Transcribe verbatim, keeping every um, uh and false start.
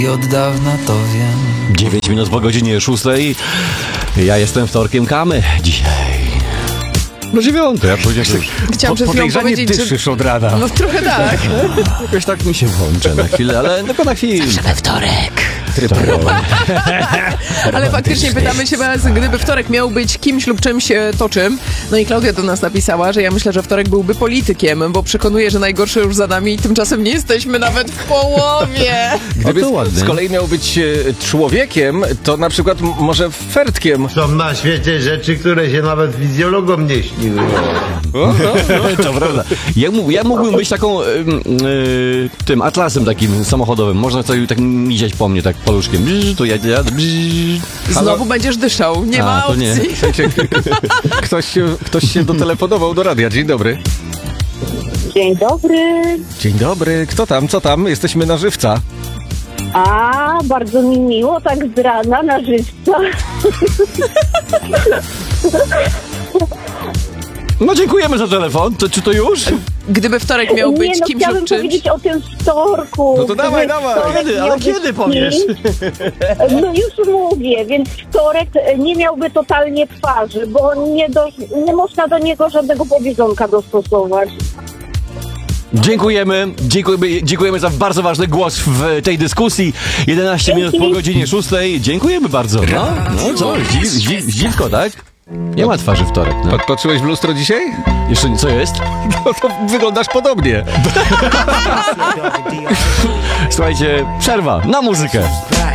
I od dawna to wiem. dziewięć minut po godzinie szóstej. Ja jestem wtorkiem Kamy dzisiaj. No dziewiąte, ja powiedziałem, że Chciałam przed chwilą powiedzieć, dyszysz że... od rana. No trochę tak. jakoś tak mi się włączę na chwilę, ale tylko na chwilę. We wtorek. Tryb Ale faktycznie pytamy się was, gdyby wtorek miał być kimś lub czymś e, to czym. No i Klaudia do nas napisała, że ja myślę, że wtorek byłby politykiem, bo przekonuje, że najgorsze już za nami i tymczasem nie jesteśmy nawet w połowie. Gdyby O, to z, z kolei miał być e, człowiekiem, to na przykład m- może fertkiem. Są na świecie rzeczy, które się nawet fizjologom nie śniły. O, no, no, to prawda. Ja, mógł, ja mógłbym być taką y, y, tym atlasem takim samochodowym. Można sobie tak miziać po mnie tak paluszkiem. Bzz, to ja, ja bzz. Znowu będziesz dyszał, nie A, ma to nie. opcji. Słuchajcie, ktoś, się, ktoś się dotelefonował do radia. Dzień dobry. Dzień dobry. Dzień dobry. Kto tam? Co tam? Jesteśmy na żywca. A, bardzo mi miło, tak z rana na żywca. No dziękujemy za telefon. To, czy to już? Gdyby wtorek miał być Nie, no, kimś chciałabym lub czymś. powiedzieć o tym wtorku. No to dawaj, Gdyby dawaj. wtorek Kiedy? miał Ale być kiedy powiesz? kimś, No już mówię, więc wtorek nie miałby totalnie twarzy, bo nie, do, nie można do niego żadnego powiedzonka dostosować. Dziękujemy. Dziękujemy, dziękujemy za bardzo ważny głos w tej dyskusji. jedenaście minut po godzinie szóstej. Dziękujemy bardzo. No, no co? Zdziw, zdziw, zdziwko, tak? Nie ma twarzy wtorek. No. Pat- Patrzyłeś w lustro dzisiaj? Jeszcze co jest? No to wyglądasz podobnie. Słuchajcie, przerwa na muzykę.